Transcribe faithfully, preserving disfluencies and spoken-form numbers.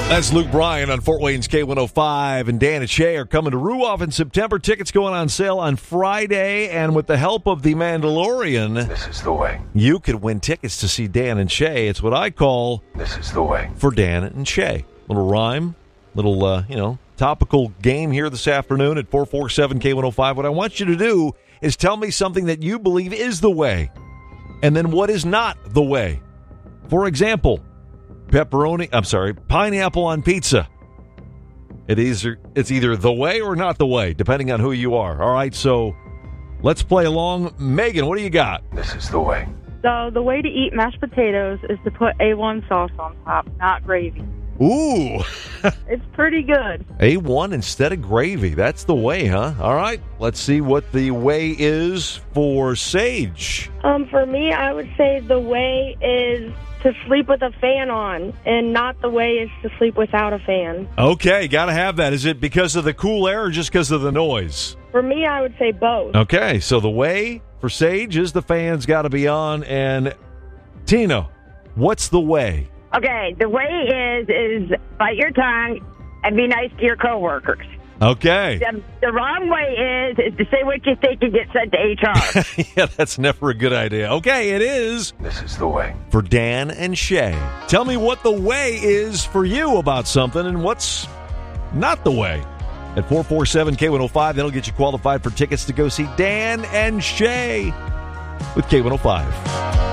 That's Luke Bryan on Fort Wayne's K one oh five, and Dan and Shay are coming to Ruoff in September. Tickets going on sale on Friday, and with the help of The Mandalorian, This is the way. you could win tickets to see Dan and Shay. It's what I call This is the way. For Dan and Shay. Little rhyme, little, uh, you know, topical game here this afternoon at four four seven K one oh five. What I want you to do is tell me something that you believe is the way, and then what is not the way. For example, pepperoni, I'm sorry, pineapple on pizza. It is, it's either the way or not the way, depending on who you are. All right, so let's play along. Megan, what do you got? This is the way. So the way to eat mashed potatoes is to put A one sauce on top, not gravy. Ooh, It's pretty good. A one instead of gravy. That's the way, huh? All right, let's see what the way is for Sage. Um, for me, I would say the way is to sleep with a fan on, and not the way is to sleep without a fan. Okay, got to have that. Is it because of the cool air or just because of the noise? For me, I would say both. Okay, so the way for Sage is the fan's got to be on. And Tina, what's the way? Okay, the way is is bite your tongue and be nice to your coworkers. Okay. The, the wrong way is is to say what you think and get sent to H R. Yeah, that's never a good idea. Okay, it is This is the way. for Dan and Shay. Tell me what the way is for you about something and what's not the way. At four four seven K one oh five, that'll get you qualified for tickets to go see Dan and Shay with K one oh five.